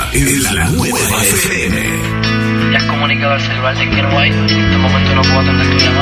en la nueva FM. Ya has comunicado al celular de que no hay. En este momento no puedo atender tu llamada.